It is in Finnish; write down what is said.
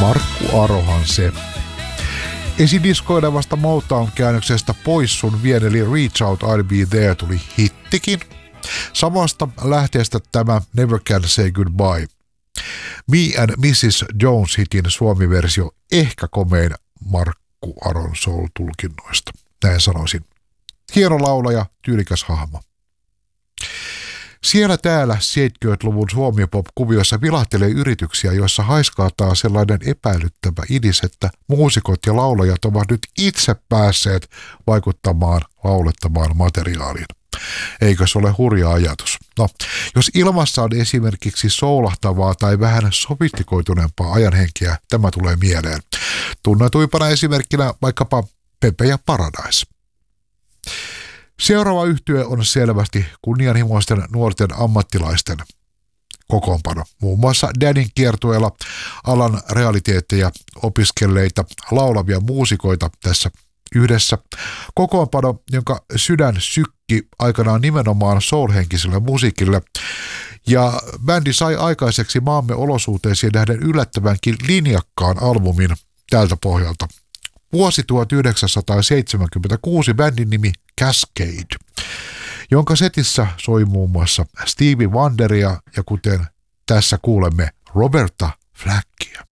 Markku Arohan se. Esidiskoilevasta Motown-käännöksestä Pois sun vien eli Reach Out I'll Be There tuli hittikin. Samasta lähteestä tämä Never Can Say Goodbye. Me and Mrs. Jones hitin suomiversio ehkä komein Markku Aron soul-tulkinnoista. Näin sanoisin. Hieno laulaja, tyylikäs hahmo. Siellä täällä 70-luvun suomi-pop-kuvioissa vilahtelee yrityksiä, joissa haiskaataan sellainen epäilyttävä idis, että muusikot ja laulajat ovat nyt itse päässeet vaikuttamaan laulettavaan materiaaliin. Eikö se ole hurja ajatus? No, jos ilmassa on esimerkiksi soulahtavaa tai vähän sofistikoituneempaa ajanhenkeä, tämä tulee mieleen. Tunnetuimpana esimerkkinä vaikkapa Pepe ja Paradise. Seuraava yhtye on selvästi kunnianhimoisten nuorten ammattilaisten kokoonpano. Muun muassa Daddyn kiertueella alan realiteetteja opiskelleita laulavia muusikoita tässä yhdessä. Kokoonpano, jonka sydän sykki aikanaan nimenomaan soul-henkiselle musiikille. Ja bändi sai aikaiseksi maamme olosuhteisiin nähden yllättävänkin linjakkaan albumin tältä pohjalta. Vuosi 1976 bändin nimi Cascade, jonka setissä soi muun muassa Stevie Wonderia ja kuten tässä kuulemme Roberta Flackia.